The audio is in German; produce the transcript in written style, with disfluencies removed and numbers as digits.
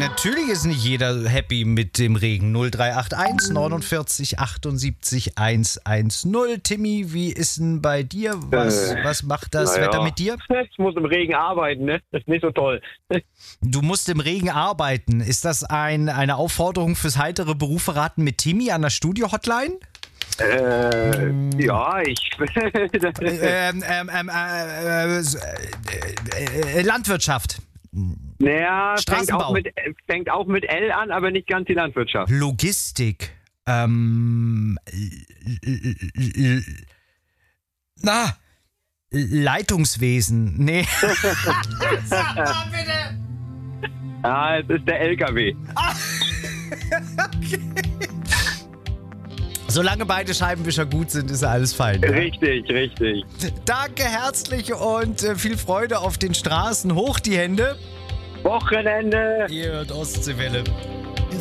Natürlich ist nicht jeder happy mit dem Regen. 0381 49 78 110. Timmy, wie ist denn bei dir? Was macht das Wetter mit dir? Ich muss im Regen arbeiten, ne? Das ist nicht so toll. Du musst im Regen arbeiten. Ist das eine Aufforderung fürs heitere Berufsverraten mit Timmy an der Studio-Hotline? Ja, ich... Landwirtschaft. Naja, Straßenbau. fängt auch mit L an, aber nicht ganz die Landwirtschaft. Logistik. Leitungswesen. Nee. Sag mal bitte. Ah, es ist der LKW. Okay. Solange beide Scheibenwischer gut sind, ist alles fein. Ja? Richtig. Danke herzlich und viel Freude auf den Straßen. Hoch die Hände. Wochenende. Ihr hört Ostseewelle.